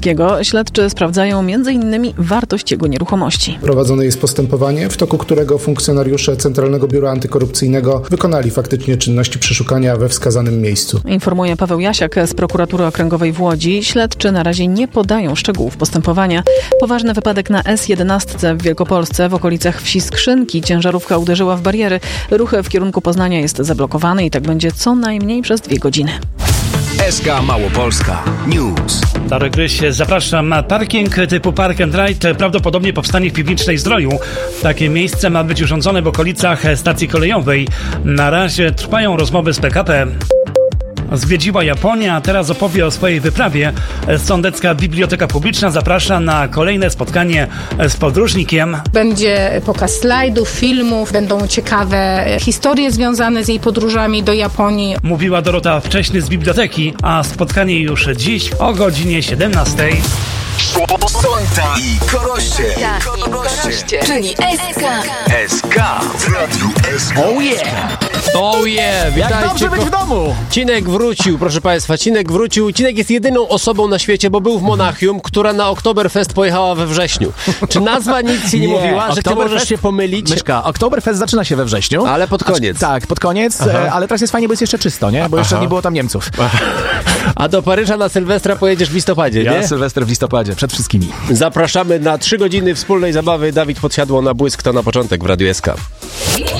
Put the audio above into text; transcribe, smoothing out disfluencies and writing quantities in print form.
Kowalskiego. Śledczy sprawdzają m.in. wartość jego nieruchomości. Prowadzone jest postępowanie, w toku którego funkcjonariusze Centralnego Biura Antykorupcyjnego wykonali faktycznie czynności przeszukania we wskazanym miejscu. Informuje Paweł Jasiak z Prokuratury Okręgowej w Łodzi. Śledczy na razie nie podają szczegółów postępowania. Poważny wypadek na S11 w Wielkopolsce w okolicach wsi Skrzynki. Ciężarówka uderzyła w bariery. Ruch w kierunku Poznania jest zablokowany i tak będzie co najmniej przez 2 godziny. SK Małopolska News. Darek Gryś, zapraszam. Parking typu Park and Ride prawdopodobnie powstanie w Piwnicznej Zdroju. Takie miejsce ma być urządzone w okolicach stacji kolejowej. Na razie trwają rozmowy z PKP. Zwiedziła Japonię, a teraz opowie o swojej wyprawie. Sądecka Biblioteka Publiczna zaprasza na kolejne spotkanie z podróżnikiem. Będzie pokaz slajdów, filmów, będą ciekawe historie związane z jej podróżami do Japonii. Mówiła Dorota Wcześny z biblioteki, a spotkanie już dziś o godzinie 17. Słońca i Koroście. Czyli SK w Radiu SK. Oh yeah! Witajcie. Jak dobrze być w domu! Cinek wrócił, proszę Państwa, Cinek wrócił. Cinek jest jedyną osobą na świecie, bo był w Monachium, która na Oktoberfest pojechała we wrześniu. Czy nazwa nic ci nie mówiła, że ty możesz się pomylić? Myszka, Oktoberfest zaczyna się we wrześniu. Ale pod koniec. Tak, pod koniec, ale teraz jest fajnie, bo jest jeszcze czysto, nie? Bo jeszcze nie było tam Niemców. A do Paryża na Sylwestra pojedziesz w listopadzie, nie? Ja Sylwester w listopadzie, przed wszystkimi. Zapraszamy na 3 godziny wspólnej zabawy. Dawid Podsiadło na błysk, to na początek w Radiu SK.